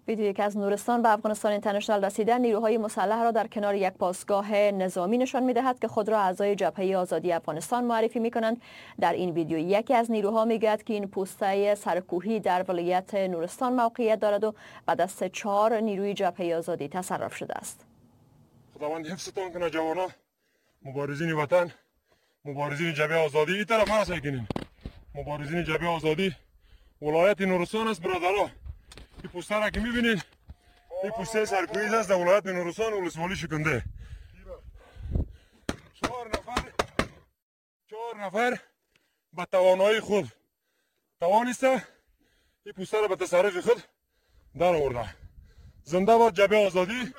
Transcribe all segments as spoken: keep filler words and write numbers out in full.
ویدیویی که از نورستان به افغانستان اینترنشنال رسیده نیروهای مسلح را در کنار یک پاسگاه نظامی نشان می‌دهد که خود را اعضای جبهه آزادی افغانستان معرفی می‌کنند. در این ویدیو یکی از نیروها می‌گوید که این پوسته سرکوهی در ولایت نورستان موقعیت دارد و به دست چهار نیروی جبهه آزادی تصرف شده است. خداوند حفظتان کنه جوانا، مبارزین وطن، مبارزین جبهه آزادی. این طرف هست کنین مبارزین جبهه آزادی ولایت نورستان است برادرها. این پوسته را که می‌بینید این پوسته سرکوهی است در ولایت نورستان ولسوالی شکنده. چهار نفر چهار نفر به توانایی خود توانسته این پوسته را به تصرف خود در آورده. زنده باد جبهه آزادی.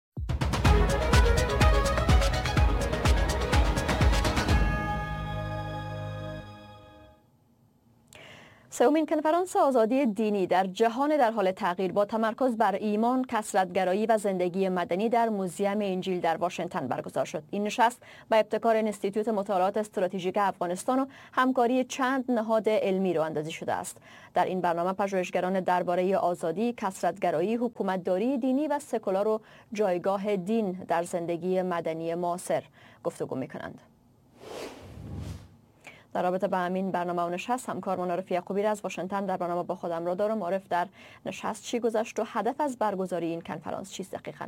سومین کنفرانس آزادی دینی در جهان در حال تغییر با تمرکز بر ایمان، کثرت‌گرایی و زندگی مدنی در موزیم انجیل در واشنگتن برگزار شد. این نشست با ابتکار انستیتوت مطالعات استراتژیک افغانستان و همکاری چند نهاد علمی راه اندازی شده است. در این برنامه پژوهشگران درباره آزادی، کثرت‌گرایی، حکومتداری دینی و سکولار و جایگاه دین در زندگی مدنی معاصر گفتگو می‌کنند. در رابطه با همین برنامه و نشست همکارمان عارف یعقوبی را از واشنگتن در برنامه با خودم را دارم. عارف، در نشست چی گذشت و هدف از برگزاری این کنفرانس چیست دقیقاً؟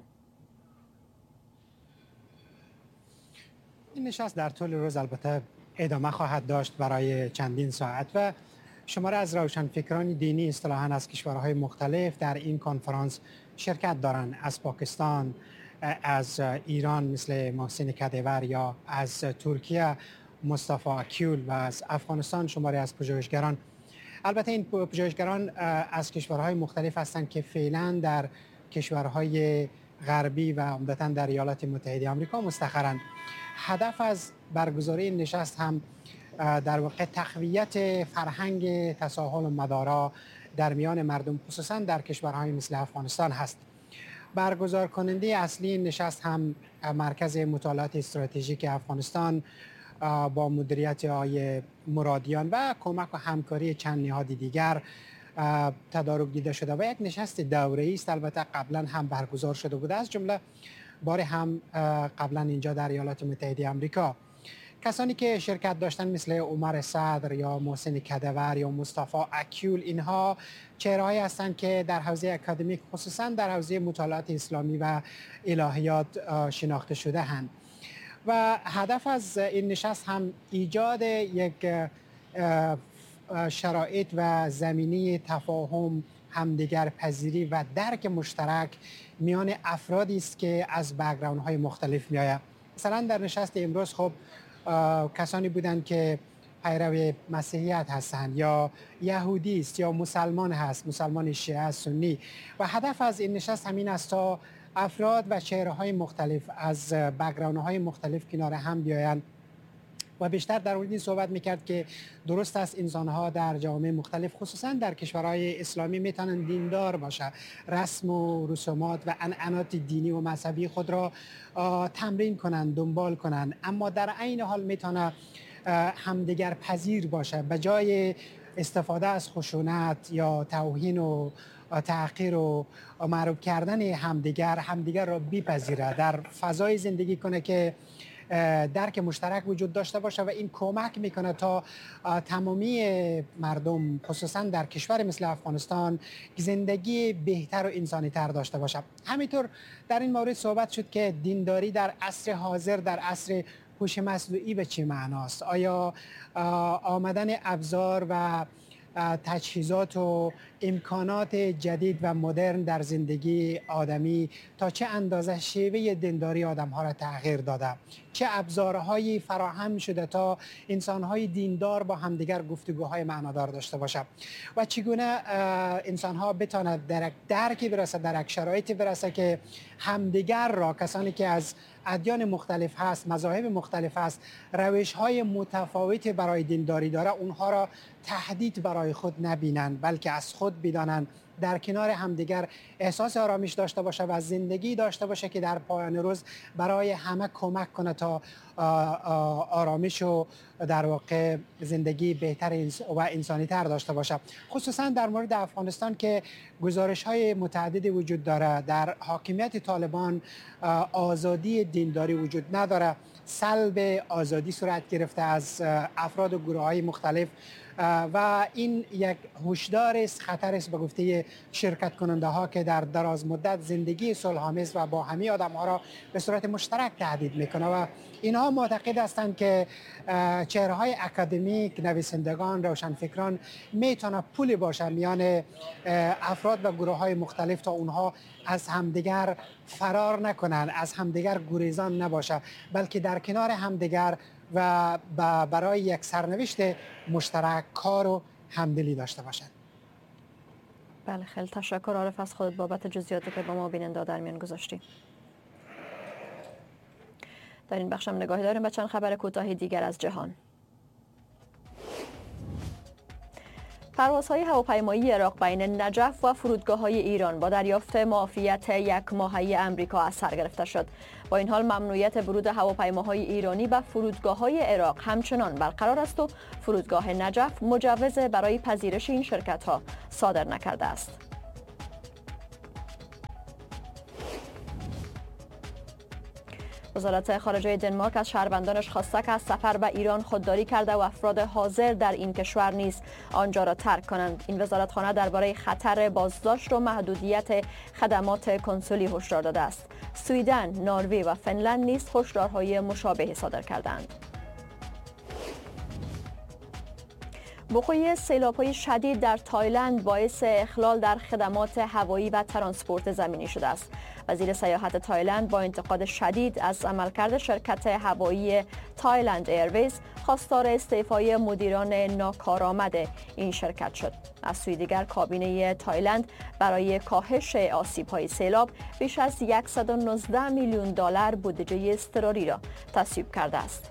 این نشست در طول روز البته ادامه خواهد داشت برای چندین ساعت و شماره از روشنفکران دینی اصطلاحاً از کشورهای مختلف در این کنفرانس شرکت دارند. از پاکستان، از ایران مثل محسن کدیور یا از ترکیه مصطفی اکیول و از افغانستان شماری از پژوهشگران. البته این پژوهشگران از کشورهای مختلف هستند که فعلا در کشورهای غربی و عمدتاً در ایالات متحده آمریکا مستقرند. هدف از برگزاری این نشست هم در واقع تقویت فرهنگ تساهل و مدارا در میان مردم خصوصا در کشورهای مثل افغانستان هست. برگزار کننده اصلی این نشست هم مرکز مطالعات استراتژیک افغانستان با مدیریت آقای مرادیان و کمک و همکاری چند نهاد دیگر تدارک دیده شده و یک نشست دوره‌ای است. البته قبلا هم برگزار شده بوده، از جمله بار هم قبلا اینجا در ایالات متحده آمریکا. کسانی که شرکت داشتن مثل عمر صدر یا محسن کدیور یا مصطفی اکیول، اینها چهره‌هایی هستند که در حوزه اکادمیک خصوصا در حوزه مطالعات اسلامی و الهیات شناخته شده اند. و هدف از این نشست هم ایجاد یک شرایط و زمینه تفاهم، همدیگر پذیری و درک مشترک میان افرادی است که از بک‌گراندهای مختلف میآید. مثلا در نشست امروز خب کسانی بودند که پیرو مسیحیت هستند یا یهودی است یا مسلمان هست، مسلمان شیعه سنی، و هدف از این نشست همین است تا افراد و چهره‌های مختلف از بک‌گراندهای مختلف کنار هم بیایند و بیشتر در مورد این صحبت میکرد که درست است انسان‌ها در جامعه مختلف خصوصا در کشورهای اسلامی میتونن دیندار باشه، رسم و رسومات و عنعنات دینی و مذهبی خود را تمرین کنن، دنبال کنن، اما در عین حال میتونه همدیگر پذیر باشه، به جای استفاده از خشونت یا توهین و تحقیر و معروب کردن همدیگر همدیگر را بپذیره، در فضای زندگی کنه که درک مشترک وجود داشته باشه و این کمک میکنه تا تمامی مردم خصوصا در کشور مثل افغانستان زندگی بهتر و انسانی تر داشته باشه. همینطور در این مورد صحبت شد که دینداری در عصر حاضر، در عصر هوش مصنوعی به چه معناست؟ آیا آمدن ابزار و تجهیزات و امکانات جدید و مدرن در زندگی آدمی تا چه اندازه شیوه دینداری آدم‌ها را تغییر داده؟ چه ابزارهایی فراهم شده تا انسان‌های دیندار با همدیگر گفتگوهای معنادار داشته باشند و چگونه انسان‌ها بتواند در درکی برسه، در یک شرایطی برسه که همدیگر را، کسانی که از ادیان مختلف هست، مذاهب مختلف هست، روش‌های متفاوتی برای دینداری داره، اونها را تهدید برای خود نبینند بلکه از خود بدانند در کنار همدیگر احساس آرامش داشته باشه و زندگی داشته باشه که در پایان روز برای همه کمک کنه تا آرامش و در واقع زندگی بهتر و انسانی تر داشته باشه. خصوصا در مورد افغانستان که گزارش های متعددی وجود داره، در حاکمیت طالبان آزادی دینداری وجود نداره، سلب آزادی صورت گرفته از افراد و گروه های مختلف و این یک هشدار است، خطر است به گفته شرکت کننده ها که در دراز مدت زندگی صلح‌آمیز و با همه آدم ها را به صورت مشترک تهدید میکنه و اینها معتقد هستند که چهره های اکادمیک، نویسندگان، روشنفکران میتونه پولی باشه میان افراد و گروه های مختلف تا اونها از همدیگر فرار نکنن، از همدیگر گریزان نباشه، بلکه در کنار همدیگر و برای یک سرنوشت مشترک کار و همدلی داشته باشند. بله، خیلی تشکر عارف از خودت بابت جزئیاتی که با ما بیننده در میان گذاشتی. در این بخشم نگاهی داریم به چند خبر کوتاه دیگر از جهان. پروازهای هواپیمایی عراق بین نجف و فرودگاه‌های ایران با دریافت معافیت یک ماهه امریکا از سر گرفته شد. با این حال ممنوعیت ورود هواپیماهای ایرانی به فرودگاه‌های عراق همچنان برقرار است و فرودگاه نجف مجوز برای پذیرش این شرکت‌ها صادر نکرده است. وزارت خارجه دنمارک از شهروندانش خواسته که از سفر به ایران خودداری کرده و افراد حاضر در این کشور نیز آنجا را ترک کنند. این وزارتخانه درباره خطر بازداشت و محدودیت خدمات کنسولی هشدار داده است. سوئیدن، نروژ و فنلند نیز هشدارهای مشابهی صادر کردند. وقوع سیلاب‌های شدید در تایلند باعث اخلال در خدمات هوایی و ترانسپورت زمینی شده است. وزیر سیاحت تایلند با انتقاد شدید از عملکرد شرکت هوایی تایلند ایرویز خواستار استعفای مدیران ناکارآمد این شرکت شد. از سوی دیگر کابینه تایلند برای کاهش آسیب‌های سیلاب بیش از صد و نوزده میلیون دلار بودجه اضطراری را تصویب کرده است.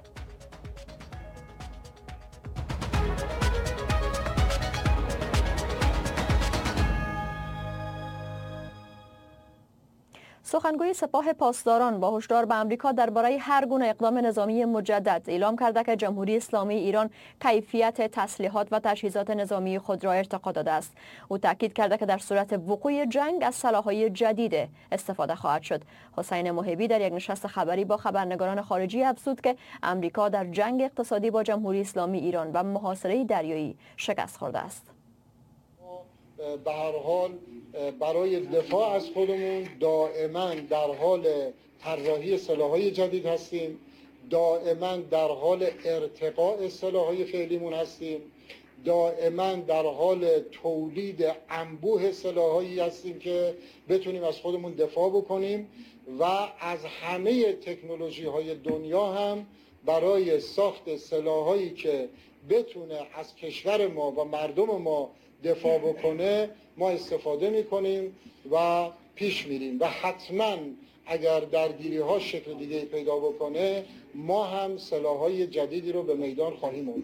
سخنگوی سپاه پاسداران با هشدار به آمریکا درباره هر گونه اقدام نظامی مجدد اعلام کرده که جمهوری اسلامی ایران کیفیت تسلیحات و تجهیزات نظامی خود را ارتقا داده است. او تاکید کرده که در صورت وقوع جنگ از سلاح‌های جدید استفاده خواهد شد. حسین محبی در یک نشست خبری با خبرنگاران خارجی افزود که آمریکا در جنگ اقتصادی با جمهوری اسلامی ایران و محاصره دریایی شکست خورده است. به هر حال برای دفاع از خودمون دائما در حال طراحی سلاح‌های جدید هستیم، دائما در حال ارتقاء سلاح‌های فعلیمون هستیم، دائما در حال تولید انبوه سلاح‌هایی هستیم که بتونیم از خودمون دفاع بکنیم و از همه تکنولوژی‌های دنیا هم برای ساخت سلاح‌هایی که بتونه از کشور ما و مردم ما دفاع بکنه ما استفاده میکنیم و پیش میریم و حتما اگر درگیری ها شکل دیگه پیدا بکنه ما هم سلاح‌های جدیدی رو به میدان خواهیم آورد.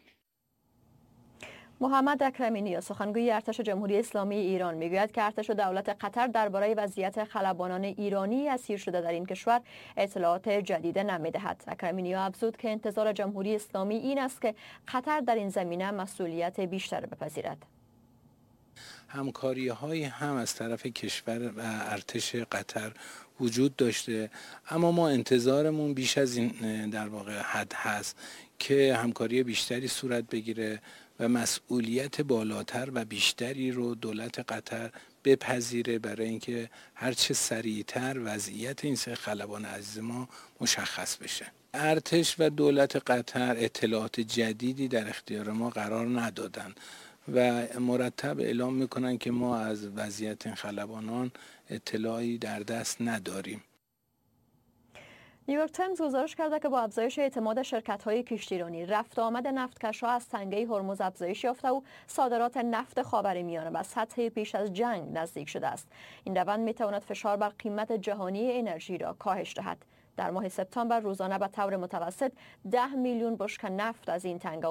محمد اکرمی سخنگوی ارتش جمهوری اسلامی ایران میگوید که ارتش و دولت قطر درباره وضعیت خلبانان ایرانی اسیر شده در این کشور اطلاعات جدید نمیدهد. اکرمی افزود که انتظار جمهوری اسلامی این است که قطر در این زمینه مسئولیت بیشتر بپذیرد. همکاری های هم از طرف کشور و ارتش قطر وجود داشته، اما ما انتظارمون بیش از این در واقع حد هست که همکاری بیشتری صورت بگیره و مسئولیت بالاتر و بیشتری رو دولت قطر بپذیره برای اینکه هرچه سریعتر وضعیت این سه خلبان عزیز ما مشخص بشه. ارتش و دولت قطر اطلاعات جدیدی در اختیار ما قرار ندادن و مرتب اعلام میکنن که ما از وضعیت این خلبانان اطلاعی در دست نداریم. نیویورک تایمز گزارش کرده که با افزایش اعتماد شرکت‌های کشتیرانی رفت آمد نفتکش‌ها از تنگه هرمز افزایش یافته و صادرات نفت خاورمیانه به سطح پیش از جنگ نزدیک شده است. این روند می‌تواند فشار بر قیمت جهانی انرژی را کاهش دهد. در ماه سپتامبر روزانه به طور متوسط ده میلیون بشکه نفت از این تنگه عبور کرده و شش میلیون بشکه دیگر از طریق خطوط لوله صادر شده است.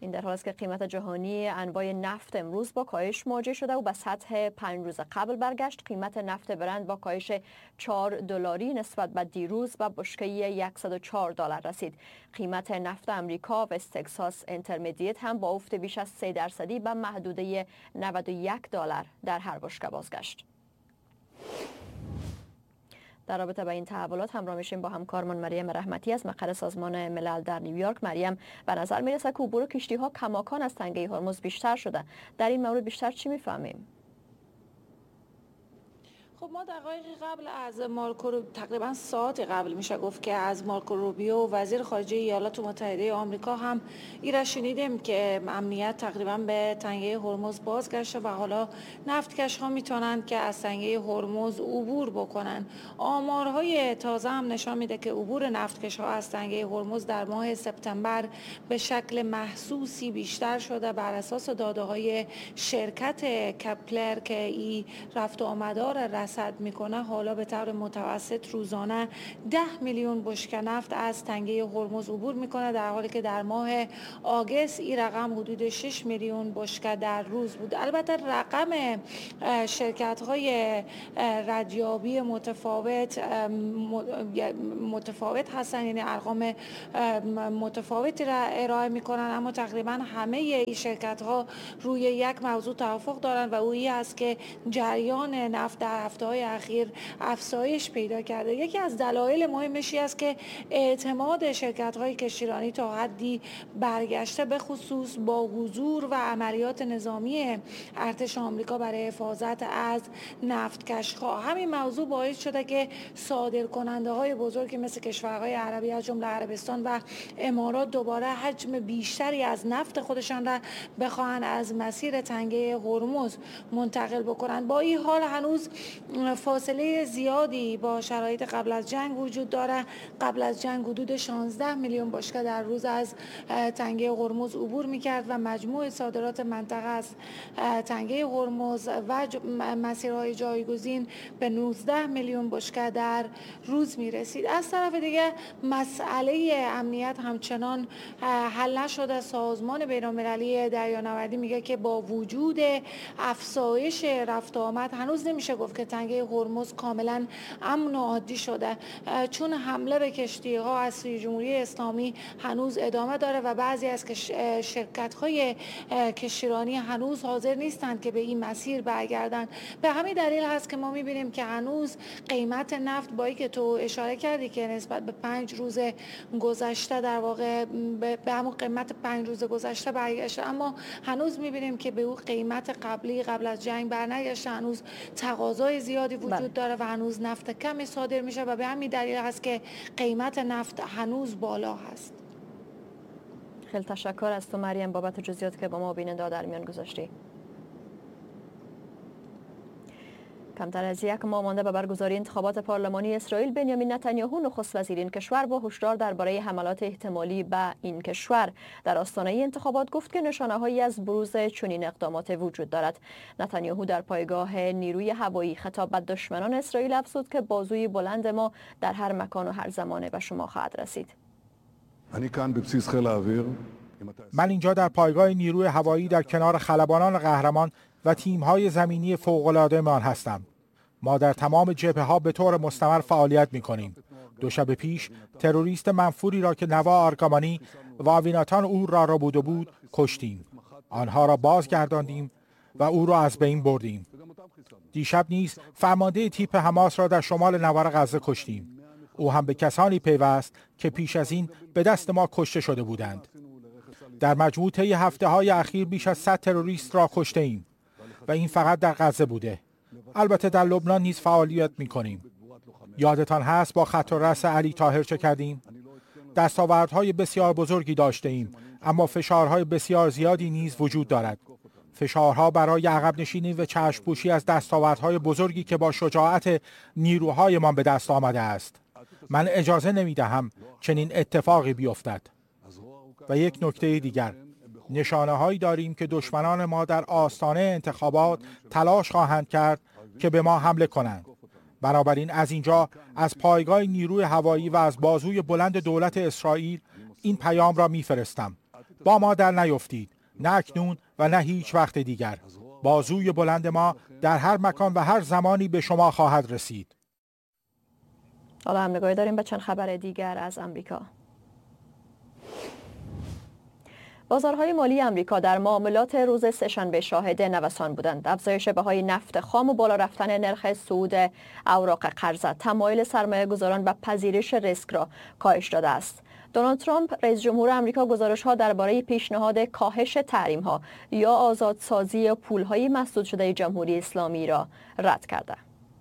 این در حالی است که قیمت جهانی انواع نفت امروز با کاهش مواجه شده و به سطح پنج روز قبل برگشت. قیمت نفت برند با کاهش چهار دلاری نسبت به دیروز به بشکه صد و چهار دلار رسید. قیمت نفت امریکا و تگزاس اینترمدیت هم با افت بیش از سه درصدی به محدوده نود و یک دلار در هر بشکه بازگشت. در رابطه با این تحولات همراه میشیم با همکارمان مریم رحمتی از مقر سازمان ملل در نیویورک. مریم، به نظر میرسه که عبور کشتی ها کماکان از تنگه هرمز بیشتر شده. در این مورد بیشتر چی میفهمیم؟ خب ما دقایقی قبل از مارکو تقریبا ساعت قبل میشه گفت که از مارکو روبیو وزیر خارجه ایالات متحده آمریکا هم ایره شنیدیم که امنیت تقریبا به تنگه هرمز بازگشته و حالا نفتکش ها میتونن که از تنگه هرمز عبور بکنن. آمارهای تازه هم نشان میده که عبور نفتکش ها از تنگه هرمز در ماه سپتامبر به شکل محسوسی بیشتر شده. بر اساس داده های شرکت کپلر که ای رفت و آمدار رسد میکنه، حالا به طور متوسط روزانه ده میلیون بشکه نفت از تنگه هرمز عبور میکنه، در حالی که در ماه آگوست این رقم حدود شش میلیون بشکه در روز بود. البته رقم شرکت های ردیابی متفاوت متفاوت هستن، یعنی ارقام متفاوتی را ارائه میکنن، اما تقریبا همه این شرکت ها روی یک موضوع توافق دارن و او این است که جریان نفت در هفته های اخیر افزایش پیدا کرده. یکی از دلایل مهمشی است که اعتماد شرکت های کشتیرانی تا حدی برگشته، به خصوص با حضور و عملیات نظامی ارتش آمریکا برای حفاظت از نفتکش ها. همین موضوع باعث شده که صادرکننده های بزرگی مثل کشورهای عربی از جمله عربستان و امارات دوباره حجم بیشتری از نفت خودشان را بخواهند از مسیر تنگه هرمز منتقل بکنند. با این حال هنوز فاصله زیادی با شرایط قبل از جنگ وجود داره. قبل از جنگ حدود شانزده میلیون بشکه در روز از تنگه هرمز عبور میکرد و مجموع صادرات منطقه از تنگه هرمز و مسیرهای جایگزین به نوزده میلیون بشکه در روز میرسید. از طرف دیگه مسئله امنیت همچنان حل نشده. سازمان بین‌المللی دریانوردی میگه که با وجود افزایش رفت و آمد هنوز نمیشه گفت که تنگه هرمز کاملا امن و عادی شده، چون حمله به کشتی ها از سوی جمهوری اسلامی هنوز ادامه داره و بعضی از شرکت های کشتیرانی هنوز حاضر نیستند که به این مسیر برگردن. به همین دلیل هست که ما میبینیم که هنوز قیمت نفت با اینکه تو اشاره کردی که نسبت به پنج روز گذشته در واقع به همون قیمت پنج روز گذشته برگشته، اما هنوز میبینیم که به اون قیمت قبلی قبل از جنگ برنگشته. هنوز تقاضای زیادی وجود بله. داره و هنوز نفت کمی صادر میشه و به همین دلیل هست که قیمت نفت هنوز بالا هست. خیلی تشکر از تو مریم بابت جزئیاتی که با ما بیننده در میان گذاشتی. کمتر از یک ماه مانده به برگزاری انتخابات پارلمانی اسرائیل، بنیامین نتانیاهو نخست وزیر این کشور با هشدار درباره حملات احتمالی به این کشور در آستانه انتخابات گفت که نشانه‌هایی از بروز چنین اقدامات وجود دارد. نتانیاهو در پایگاه نیروی هوایی خطاب به دشمنان اسرائیل افزود که بازوی بلند ما در هر مکان و هر زمانه به شما خواهد رسید. من اینجا در پایگاه نیروی هوایی در کنار خلبانان قهرمان و تیم‌های زمینی فوق‌العاده‌مان هستم. ما در تمام جبهه‌ها به طور مستمر فعالیت می‌کنیم. دو شب پیش تروریست منفوری را که نوا آرکامانی و آویناتان او را را بود و بود کشتیم. آنها را بازگرداندیم و او را از بین بردیم. دیشب نیز فرمانده تیپ حماس را در شمال نوار غزه کشتیم. او هم به کسانی پیوست که پیش از این به دست ما کشته شده بودند. در مجموع طی هفته‌های اخیر بیش از صد تروریست را کشته ایم و این فقط در غزه بوده. البته در لبنان نیز فعالیت می‌کنیم. یادتان هست با خط و رأس علی طاهر چه کردیم؟ دستاوردهای بسیار بزرگی داشته ایم، اما فشارهای بسیار زیادی نیز وجود دارد. فشارها برای عقب نشینی و چشم‌پوشی از دستاوردهای بزرگی که با شجاعت نیروهایمان به دست آمده است. من اجازه نمی‌دهم چنین اتفاقی بیفتد. و یک نکته دیگر، نشانه‌هایی داریم که دشمنان ما در آستانه انتخابات تلاش خواهند کرد که به ما حمله کنند. بنابراین از اینجا از پایگاه نیروی هوایی و از بازوی بلند دولت اسرائیل این پیام را می‌فرستم. با ما در نیفتید، نه اکنون و نه هیچ وقت دیگر. بازوی بلند ما در هر مکان و هر زمانی به شما خواهد رسید. حالا هم نگاهی داریم به چند خبر دیگر از امریکا. بازارهای مالی امریکا در معاملات روز سه‌شنبه شاهد نوسان بودند. افزایش بهای نفت خام و بالا رفتن نرخ صعود اوراق قرضه تمایل سرمایه‌گذاران و پذیرش ریسک را کاهش داده است. دونالد ترامپ رئیس جمهور آمریکا گزارش‌ها درباره پیشنهاد کاهش تحریم‌ها یا آزادسازی پول‌های مسدود شده جمهوری اسلامی را رد کرده.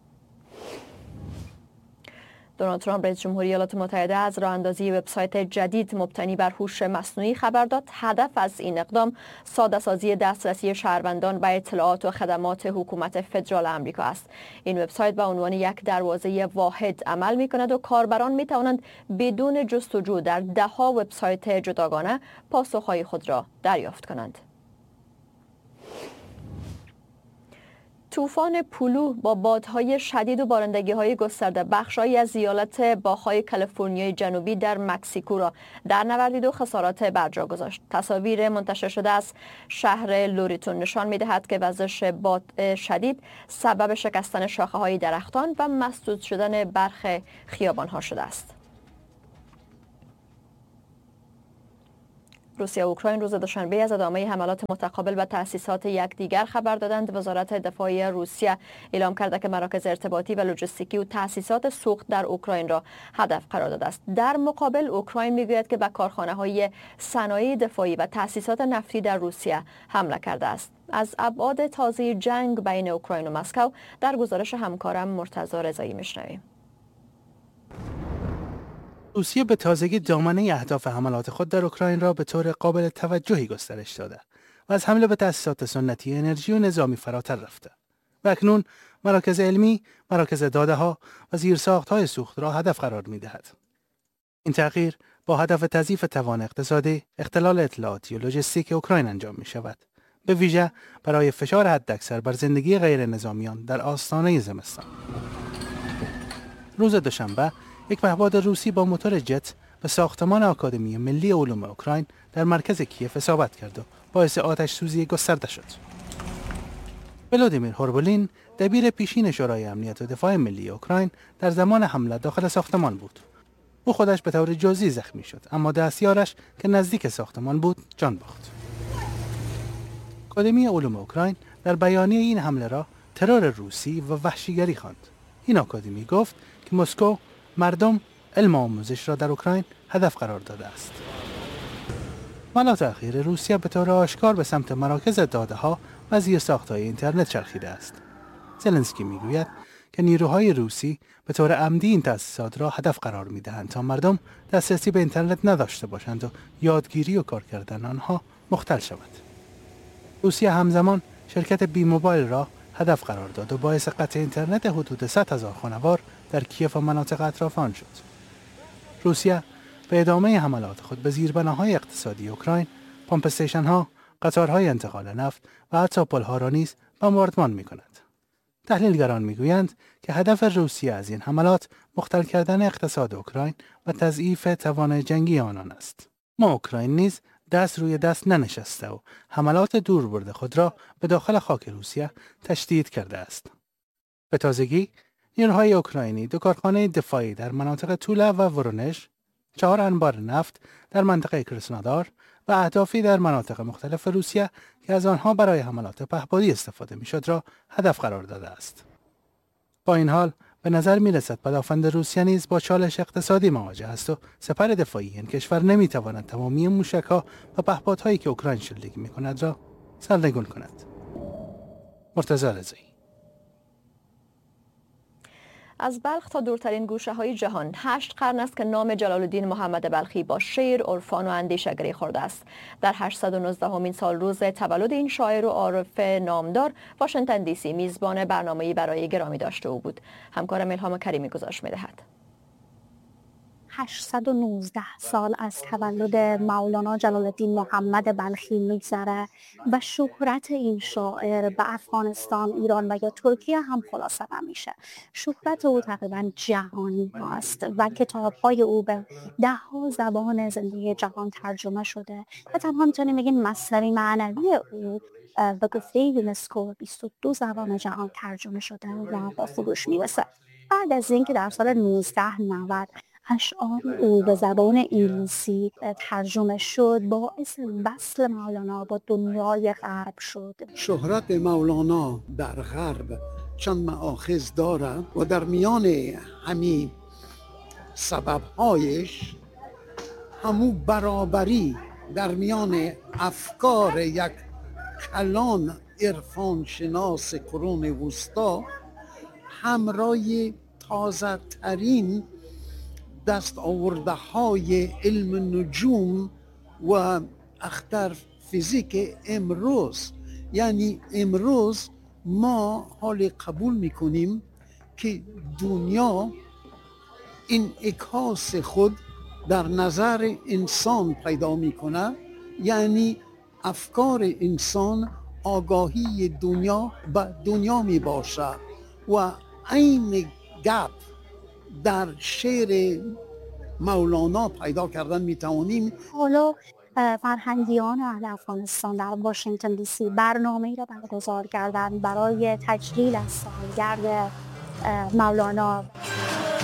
دونالد ترامپ رئیس جمهوری ایالات متحده از راه اندازی وبسایت جدید مبتنی بر هوش مصنوعی خبر داد. هدف از این اقدام ساده سازی دسترسی شهروندان به اطلاعات و خدمات حکومت فدرال آمریکا است. این وبسایت به عنوان یک دروازه واحد عمل می کند و کاربران می توانند بدون جستجو در ده ها وبسایت جداگانه پاسخهای خود را دریافت کنند. طوفان پولو با بادهای شدید و بارندگی‌های گسترده بخش‌هایی از ایالت باهای کالیفرنیای جنوبی در مکزیکو را در نوردید و خسارات برجا گذاشت. تصاویر منتشر شده از شهر لوریتون نشان می‌دهد که وزش باد شدید سبب شکستن شاخه‌های درختان و مسدود شدن برخی خیابان‌ها شده است. روسیه و اوکراین روز دوشنبه از ادامه حملات متقابل و تأسیسات یکدیگر خبر دادند. وزارت دفاع روسیه اعلام کرده که مراکز ارتباطی و لوجستیکی و تأسیسات سوخت در اوکراین را هدف قرار داده است. در مقابل اوکراین میگوید که به کارخانه‌های صنایع دفاعی و تأسیسات نفتی در روسیه حمله کرده است. از ابعاد تازه جنگ بین اوکراین و مسکو در گزارش همکارم مرتضی رضایی میشنویم. روسیه به تازگی دامنه اهداف حملات خود در اوکراین را به طور قابل توجهی گسترش داده و از حمله به تأسیسات سنتی انرژی و نظامی فراتر رفته و اکنون مراکز علمی، مراکز داده‌ها و زیرساخت‌های سوخت را هدف قرار می‌دهد. این تغییر با هدف تضعیف توان اقتصادی، اختلال اطلاعاتی و لوجستیک اوکراین انجام می‌شود، به ویژه برای فشار حداکثر بر زندگی غیر نظامیان در آستانه زمستان. روز دوشنبه یک پهپاد روسی با موتور جت به ساختمان آکادمی ملی علوم اوکراین در مرکز کیف اصابت کرد و باعث آتش سوزی گسترده شد. ولادیمیر هوربولین، دبیر پیشین شورای امنیت و دفاع ملی اوکراین، در زمان حمله داخل ساختمان بود. او خودش به طور جزئی زخمی شد، اما دستیارش که نزدیک ساختمان بود جان باخت. آکادمی علوم اوکراین در بیانیه این حمله را ترور روسی و وحشیگری خواند. این آکادمی گفت که مسکو مردم علم آموزش را در اوکراین هدف قرار داده است. حملات اخیر روسیه به طور آشکار به سمت مراکز داده‌ها و زیرساخت‌های اینترنت چرخیده است. زلنسکی میگوید که نیروهای روسی به طور عمدی این تأسیسات را هدف قرار می‌دهند تا مردم دسترسی به اینترنت نداشته باشند و یادگیری و کار کردن آنها مختل شود. روسیه همزمان شرکت بی موبایل را هدف قرار داد و باعث قطع اینترنت حدود صد هزار خانوار در کیف و مناطق اطراف آن شد. روسیه به ادامه حملات خود به زیربناهای اقتصادی اوکراین، پمپ استیشن‌ها، قطارهای انتقال نفت و حتی پل‌ها را نیز بمباردمان می‌کند. تحلیلگران می‌گویند که هدف روسیه از این حملات مختل کردن اقتصاد اوکراین و تضعیف توان جنگی آنان است. ما اوکراین نیز دست روی دست ننشسته و حملات دور برده خود را به داخل خاک روسیه تشدید کرده است. به تازگی نیروهای اوکراینی دو کارخانه دفاعی در مناطق تولا و ورونژ، چهار انبار نفت در منطقه کرسنودار و اهدافی در مناطق مختلف روسیه که از آنها برای حملات پهپادی استفاده میشد را هدف قرار داده است. با این حال به نظر می رسد پدافند روسیه نیز با چالش اقتصادی مواجه است و سپر دفاعی این کشور نمی تواند تمامی موشک‌ها و پهپادهایی که اوکراین شلیک می کند را سرنگون کند. مرتضی رضایی. از بلخ تا دورترین گوشه های جهان هشت قرن است که نام جلال الدین محمد بلخی با شعر، عرفان و اندیشه گره خورده است. در هشتصد و نوزده امین سال روز تولد این شاعر و عارف نامدار، واشنگتن دی سی میزبان برنامه‌ای برای گرامی داشته او بود. همکارم الهام کریمی گزارش می‌دهد. هشتصد و نوزده سال از تولد مولانا جلال الدین محمد بلخی میگذره و شهرت این شاعر به افغانستان، ایران و یا ترکیه هم خلاصه نمیشه. شهرت او تقریبا جهانی است و کتاب‌های او به ده ها زبان زندگی جهان ترجمه شده و تنها میتونیم بگیم مثنوی معنوی او به گفته یونسکو بیست و دو زبان جهان ترجمه شده و با فروش میرسه. بعد از اینکه در سال نوزده نود اشعار او به زبان انگلیسی ترجمه شد، باعث وصل مولانا با دنیای غرب شد. شهرت مولانا در غرب چند مآخذ داره و در میان همین سببهایش همو برابری در میان افکار یک کلان عرفان شناس قرون وسطا همراه تازه ترین دست آورده های علم نجوم و اختر فیزیک امروز. یعنی امروز ما حال قبول میکنیم که دنیا این انعکاس خود در نظر انسان پیدا میکنه، یعنی افکار انسان آگاهی دنیا به دنیا می باشه و این گپ در شعر مولانا پیدا کردن می توانیم. حالا فرهنگیان اهل افغانستان در واشنگتن دی سی برنامه‌ای را برگزار کردند برای تجلیل از سالگرد مولانا.